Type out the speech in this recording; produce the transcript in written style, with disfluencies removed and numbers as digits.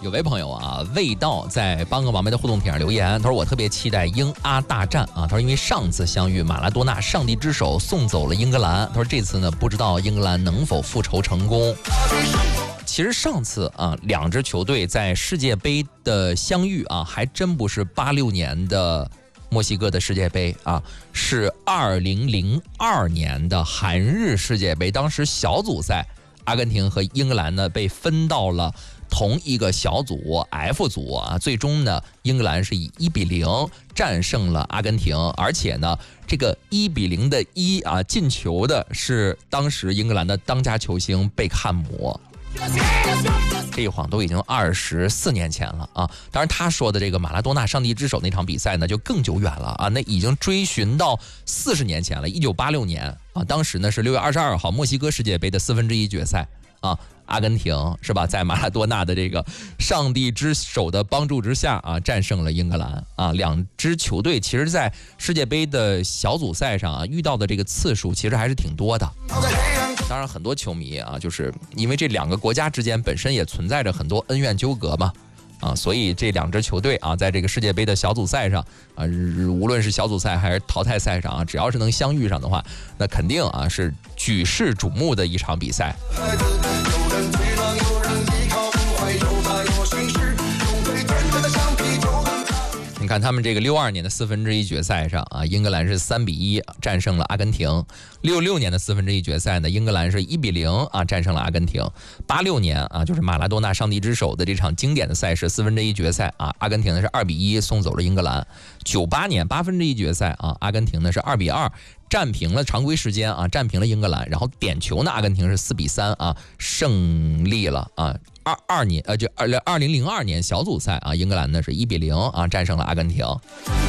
有位朋友啊，味道在帮个王梅的互动帖上留言，他说我特别期待英阿大战啊。他说因为上次相遇，马拉多纳上帝之手送走了英格兰，他说这次呢不知道英格兰能否复仇成功。其实上次啊，两支球队在世界杯的相遇啊，还真不是86年的墨西哥的世界杯啊，是2002年的韩日世界杯。当时小组赛，阿根廷和英格兰呢被分到了同一个小组 F 组啊，最终呢，英格兰是以1-0战胜了阿根廷，而且呢，这个1-0的啊进球的是当时英格兰的当家球星贝克汉姆。这一晃都已经24年前了啊！当然，他说的这个马拉多纳上帝之手那场比赛呢，就更久远了啊，那已经追寻到40年前了，1986年啊，当时呢是6月22号墨西哥世界杯的1/4决赛啊。阿根廷是吧，在马拉多纳的这个上帝之手的帮助之下啊，战胜了英格兰啊。两支球队其实在世界杯的小组赛上啊，遇到的这个次数其实还是挺多的。当然，很多球迷啊，就是因为这两个国家之间本身也存在着很多恩怨纠葛嘛。啊，所以这两支球队啊，在这个世界杯的小组赛上啊，无论是小组赛还是淘汰赛上啊，只要是能相遇上的话，那肯定啊是举世瞩目的一场比赛。你看他们这个62年的1/4决赛上啊，英格兰是3-1战胜了阿根廷；66年的1/4决赛呢，英格兰是1-0啊战胜了阿根廷；86年啊，就是马拉多纳上帝之手的这场经典的赛事1/4决赛啊，阿根廷呢是2-1送走了英格兰；98年1/8决赛啊，阿根廷呢是2-2战平了常规时间啊，战平了英格兰，然后点球呢，阿根廷是4-3啊胜利了啊。2002年小组赛啊，英格兰呢是1-0啊战胜了阿根廷。